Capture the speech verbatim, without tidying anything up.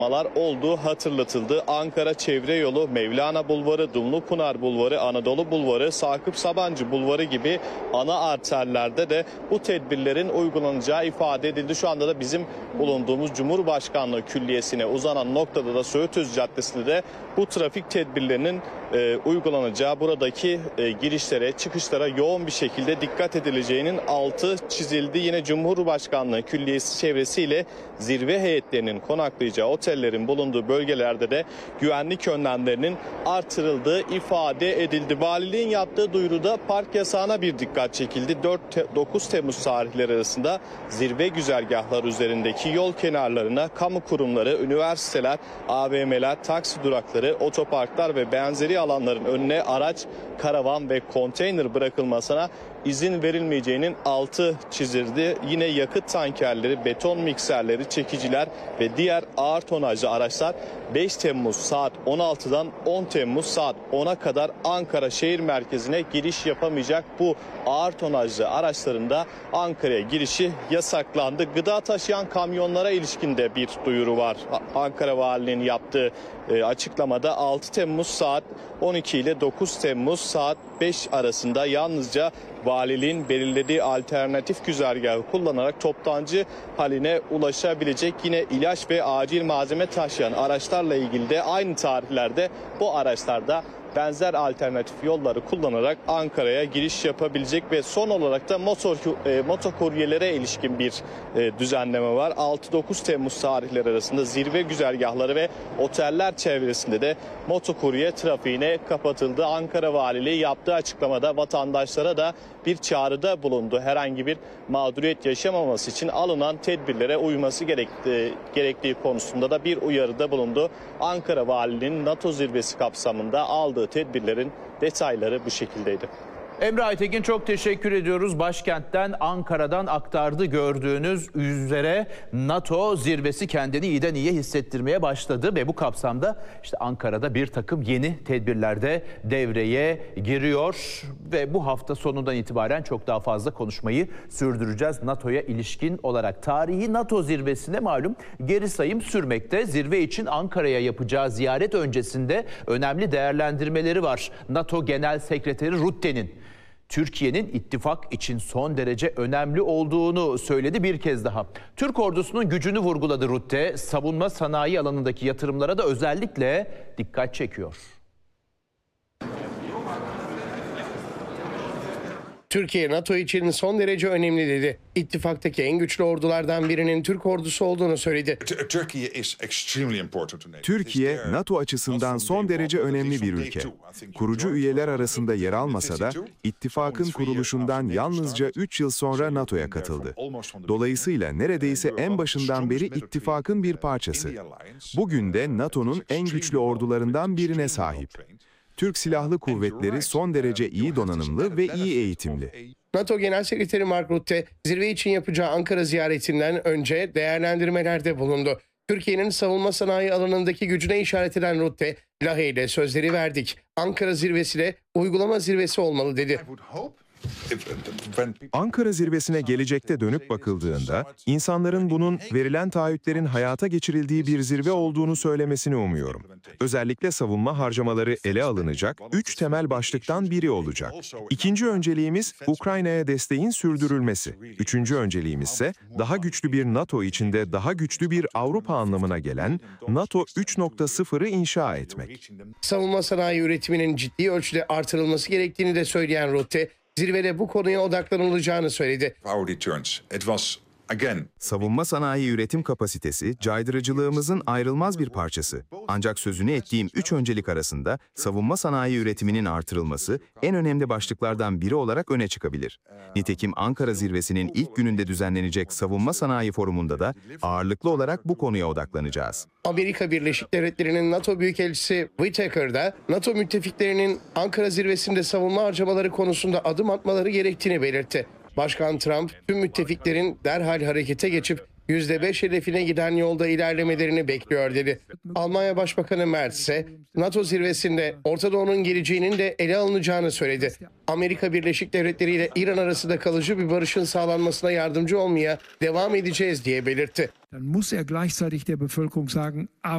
olduğu hatırlatıldı. Ankara Çevre Yolu, Mevlana Bulvarı, Dumlupınar Bulvarı, Anadolu Bulvarı, Sakıp Sabancı Bulvarı gibi ana arterlerde de bu tedbirlerin uygulanacağı ifade edildi. Şu anda da bizim bulunduğumuz Cumhurbaşkanlığı Külliyesi'ne uzanan noktada da Söğütüz Caddesi'nde de bu trafik tedbirlerinin e, uygulanacağı, buradaki e, girişlere, çıkışlara yoğun bir şekilde dikkat edileceğinin altı çizildi. Yine Cumhurbaşkanlığı Külliyesi çevresiyle zirve heyetlerinin konaklayacağı otellerin bulunduğu bölgelerde de güvenlik önlemlerinin artırıldığı ifade edildi. Valiliğin yaptığı duyuruda park yasağına bir dikkat çekildi. dört dokuz Temmuz tarihleri arasında zirve güzergahları üzerindeki yol kenarlarına kamu kurumları, üniversiteler, A V M'ler, taksi durakları, otoparklar ve benzeri alanların önüne araç, karavan ve konteyner bırakılmasına izin verilmeyeceğinin altı çizildi. Yine yakıt tankerleri, beton mikserleri, çekiciler ve diğer ağır tonajlı araçlar beş Temmuz saat on altıdan on Temmuz saat ona kadar Ankara şehir merkezine giriş yapamayacak. Bu ağır tonajlı araçların da Ankara'ya girişi yasaklandı. Gıda taşıyan kamyonlara ilişkin de bir duyuru var. Ankara Valiliğinin yaptığı e, açıklamada altı Temmuz saat on iki ile dokuz Temmuz saat beş arasında yalnızca valiliğin belirlediği alternatif güzergahı kullanarak toptancı haline ulaşabilecek. Yine ilaç ve acil malzeme taşıyan araçlarla ilgili de aynı tarihlerde bu araçlarda benzer alternatif yolları kullanarak Ankara'ya giriş yapabilecek ve son olarak da motor e, motokuryelere ilişkin bir e, düzenleme var. altı dokuz Temmuz tarihleri arasında zirve güzergahları ve oteller çevresinde de motokurye trafiğine kapatıldı. Ankara Valiliği yaptığı açıklamada vatandaşlara da bir çağrıda bulundu. Herhangi bir mağduriyet yaşamaması için alınan tedbirlere uyması gerektiği, gerektiği konusunda da bir uyarıda bulundu. Ankara Valiliğinin NATO zirvesi kapsamında aldığı tedbirlerin detayları bu şekildeydi. Emre Aytekin, çok teşekkür ediyoruz. Başkentten, Ankara'dan aktardı. Gördüğünüz üzere NATO zirvesi kendini iyiden iyiye hissettirmeye başladı ve bu kapsamda işte Ankara'da bir takım yeni tedbirler de devreye giriyor ve bu hafta sonundan itibaren çok daha fazla konuşmayı sürdüreceğiz NATO'ya ilişkin olarak. Tarihi NATO zirvesine malum geri sayım sürmekte. Zirve için Ankara'ya yapacağı ziyaret öncesinde önemli değerlendirmeleri var. NATO Genel Sekreteri Rutte'nin Türkiye'nin ittifak için son derece önemli olduğunu söyledi bir kez daha. Türk ordusunun gücünü vurguladı Rutte. Savunma sanayi alanındaki yatırımlara da özellikle dikkat çekiyor. Türkiye NATO için son derece önemli dedi. İttifaktaki en güçlü ordulardan birinin Türk ordusu olduğunu söyledi. Türkiye, NATO açısından son derece önemli bir ülke. Kurucu üyeler arasında yer almasa da ittifakın kuruluşundan yalnızca üç yıl sonra NATO'ya katıldı. Dolayısıyla neredeyse en başından beri ittifakın bir parçası. Bugün de NATO'nun en güçlü ordularından birine sahip. Türk Silahlı Kuvvetleri son derece iyi donanımlı ve iyi eğitimli. NATO Genel Sekreteri Mark Rutte, zirve için yapacağı Ankara ziyaretinden önce değerlendirmelerde bulundu. Türkiye'nin savunma sanayi alanındaki gücüne işaret eden Rutte, Lahey'de sözleri verdik. Ankara zirvesi de uygulama zirvesi olmalı dedi. Ankara zirvesine gelecekte dönüp bakıldığında insanların bunun verilen taahhütlerin hayata geçirildiği bir zirve olduğunu söylemesini umuyorum. Özellikle savunma harcamaları ele alınacak üç temel başlıktan biri olacak. İkinci önceliğimiz Ukrayna'ya desteğin sürdürülmesi. Üçüncü önceliğimiz ise daha güçlü bir NATO içinde daha güçlü bir Avrupa anlamına gelen NATO üç nokta sıfırı inşa etmek. Savunma sanayi üretiminin ciddi ölçüde artırılması gerektiğini de söyleyen Rutte, zirvede bu konuya odaklanılacağını söyledi. Savunma sanayi üretim kapasitesi caydırıcılığımızın ayrılmaz bir parçası. Ancak sözünü ettiğim üç öncelik arasında savunma sanayi üretiminin artırılması en önemli başlıklardan biri olarak öne çıkabilir. Nitekim Ankara zirvesinin ilk gününde düzenlenecek savunma sanayi forumunda da ağırlıklı olarak bu konuya odaklanacağız. Amerika Birleşik Devletleri'nin NATO Büyükelçisi Whitaker da NATO müttefiklerinin Ankara zirvesinde savunma harcamaları konusunda adım atmaları gerektiğini belirtti. Başkan Trump, tüm müttefiklerin derhal harekete geçip yüzde beş hedefine giden yolda ilerlemelerini bekliyor dedi. Almanya Başbakanı Merz ise NATO zirvesinde Orta Doğu'nun geleceğinin de ele alınacağını söyledi. Amerika Birleşik Devletleri ile İran arasında kalıcı bir barışın sağlanmasına yardımcı olmaya devam edeceğiz diye belirtti.